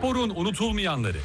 Sporun unutulmayanları.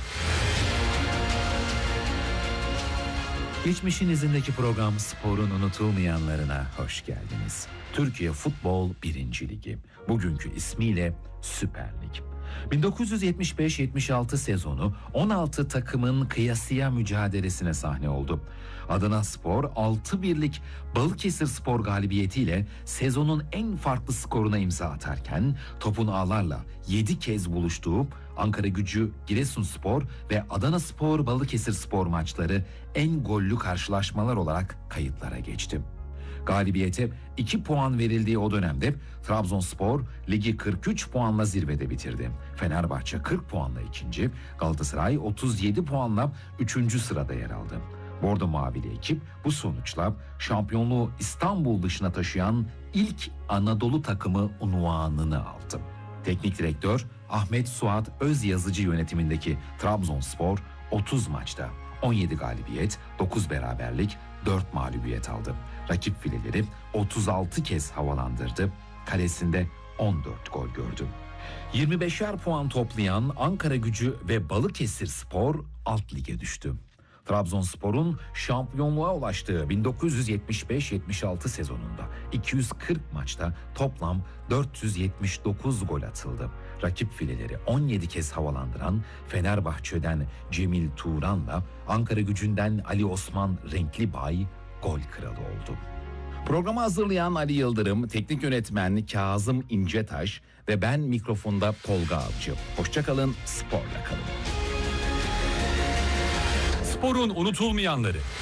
Geçmişin izindeki program Spor'un unutulmayanlarına hoş geldiniz. Türkiye Futbol 1. Ligi, bugünkü ismiyle Süper Lig. 1975-76 sezonu 16 takımın kıyasıya mücadelesine sahne oldu. Adanaspor 6-1'lik Balıkesirspor galibiyetiyle sezonun en farklı skoruna imza atarken topun ağlarla 7 kez buluştuğu Ankaragücü, Giresunspor ve Adanaspor Balıkesirspor maçları en gollü karşılaşmalar olarak kayıtlara geçti. Galibiyete 2 puan verildiği o dönemde Trabzonspor ligi 43 puanla zirvede bitirdi. Fenerbahçe 40 puanla ikinci, Galatasaray 37 puanla 3. sırada yer aldı. Bordo Mavili ekip bu sonuçla şampiyonluğu İstanbul dışına taşıyan ilk Anadolu takımı unvanını aldı. Teknik direktör Ahmet Suat Özyazıcı yönetimindeki Trabzonspor 30 maçta 17 galibiyet, 9 beraberlik, 4 mağlubiyet aldı. Rakip fileleri 36 kez havalandırdı. Kalesinde 14 gol gördü. 25'er puan toplayan Ankaragücü ve Balıkesirspor alt lige düştü. Trabzonspor'un şampiyonluğa ulaştığı 1975-76 sezonunda 240 maçta toplam 479 gol atıldı. Rakip fileleri 17 kez havalandıran Fenerbahçe'den Cemil Turan'la Ankaragücü'nden Ali Osman Renklibay gol kralı oldu. Programı hazırlayan Ali Yıldırım, teknik yönetmen Kazım İncetaş ve ben mikrofonda Tolga Avcı. Hoşça kalın, sporla kalın. Sporun unutulmayanları.